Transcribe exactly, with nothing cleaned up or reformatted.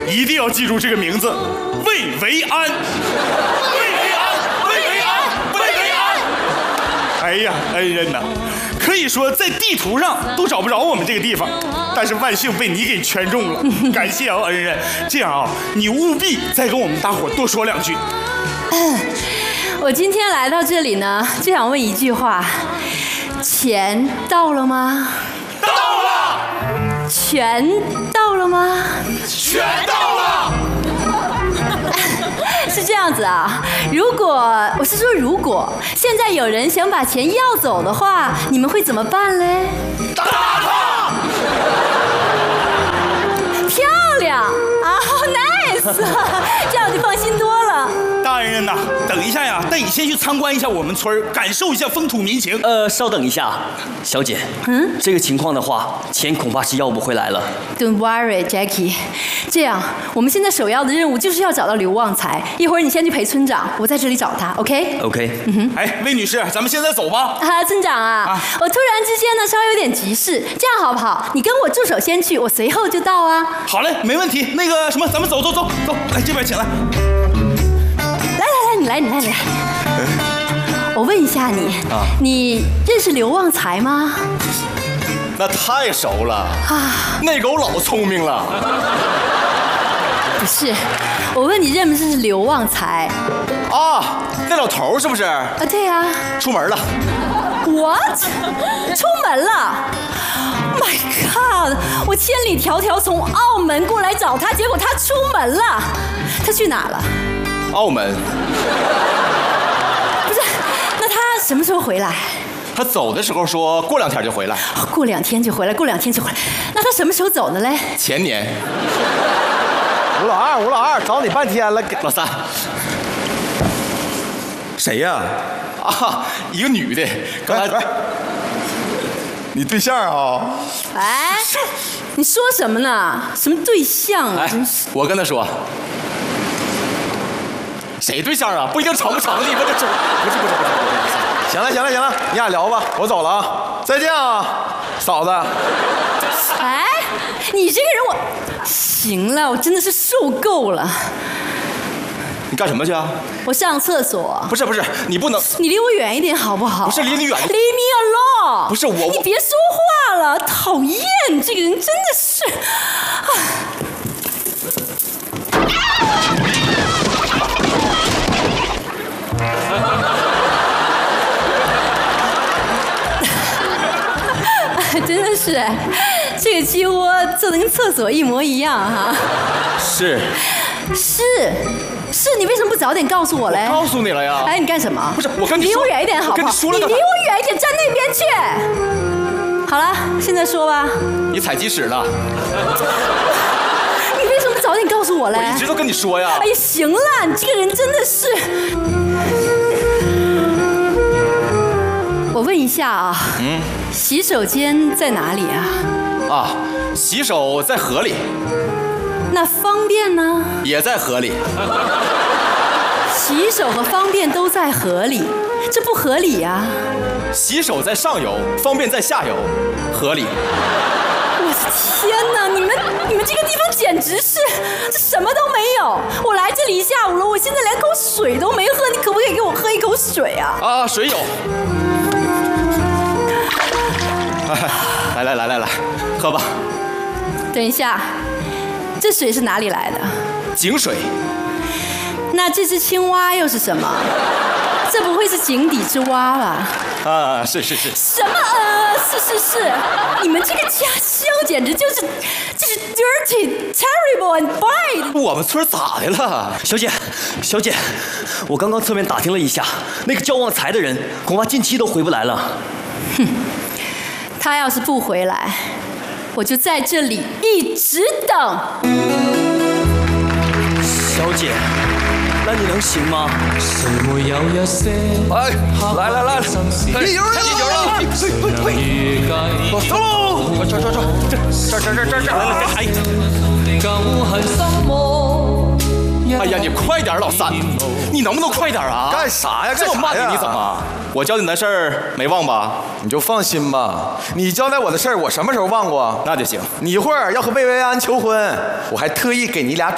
一定要记住这个名字，魏维安。魏维安，魏维安，魏维安。哎呀，恩人呐，可以说在地图上都找不着我们这个地方，但是万幸被你给圈中了，感谢啊，恩人。这样啊，你务必再跟我们大伙多说两句。 我今天来到这里呢，就想问一句话：钱到了吗？ 到了。 全到了吗？ 全到了。 是这样子啊，如果我是说，如果现在有人想把钱要走的话，你们会怎么办嘞？ 打他！ 漂亮啊 ，nice， 这样我就放心多了。 大恩人呐，等一下呀，带你先去参观一下我们村，感受一下风土民情。 呃，稍等一下，小姐，嗯，这个情况的话，钱恐怕是要不回来了。 Don't worry, Jackie。这样，我们现在首要的任务就是要找到刘旺财。一会儿你先去陪村长，我在这里找他 ，OK？OK。 嗯哼。 哎，魏女士，咱们现在走吧。 啊，村长啊，啊我突然之间呢稍微有点急事，这样好不好？你跟我助手先去，我随后就到啊。 好嘞，没问题。那个什么，咱们走走走走，来这边请来。 来来来，你来你来你来。我问一下你，啊、你认识刘旺财吗？ 那太熟了啊，那狗老聪明了。 不是，我问你认不认识刘旺财？ 啊，那老头是不是？啊， 对呀、啊。 出门了。 What？ 出门了 ？My God！ 我千里迢迢从澳门过来找他，结果他出门了。他去哪了？ 澳门。 不是，那他什么时候回来？ 他走的时候说过两天就回来。 哦、过两天就回来，过两天就回来。那他什么时候走的嘞？ 前年。 吴老二，吴老二，找你半天了。 老三。谁呀？啊，一个女的。刚才。你对象啊？ 哎，你说什么呢？什么对象啊？ 哎，我跟他说。谁对象啊？不一定成不成的，你们这不是不是不是不是。 行了行了行了，你俩聊吧，我走了啊，再见啊，嫂子。 哎，你这个人我，行了，我真的是受够了。 你干什么去啊？ 我上厕所。 不是不是，你不能。 你离我远一点好不好？ 不是离你远。 Leave me alone。 不是我。 你别说话了，讨厌，这个人真的是。真的是，这个鸡窝做的跟厕所一模一样哈。 是。 是。是你为什么不早点告诉我嘞？ 我告诉你了呀。 哎，你干什么？ 不是，我跟你离我远一点好不好？你离我远一点，站那边去。好了，现在说吧。 你踩鸡屎了。 你为什么不早点告诉我嘞？ 我一直都跟你说呀。 哎呀，行了，你这个人真的是。我问一下啊，嗯，洗手间在哪里啊？ 啊，洗手在河里。 那方便呢？ 也在河里。 洗手和方便都在河里，这不合理呀、啊。 洗手在上游，方便在下游，河里。 我的天哪，你们你们这个地方简直是这什么都没有。我来这里一下午了，我现在连口水都没喝，你可不可以给我喝一口水啊？ 啊，水有。来来来来来，喝吧。 等一下。这水是哪里来的？ 井水。 那这只青蛙又是什么？这不会是井底之蛙吧？ 啊，是是是。 什么呃，是是是，你们这个家乡简直就是就是 dirty, terrible and bad。 我们村咋的了？ 小姐，小姐，我刚刚侧面打听了一下，那个叫旺财的人恐怕近期都回不来了。 哼，他要是不回来。我就在这里一直等。 小姐，那你能行吗？ 哎，来来来，一球开进球了！走喽！这这这这这这这这来来来！哎呀，你快点，老三，你能不能快点啊？ 干啥呀？ 这我慢点你怎么？我交代你的事儿没忘吧？ 你就放心吧，你交代我的事儿，我什么时候忘过？ 那就行。 你一会儿要和魏维安求婚，我还特意给你俩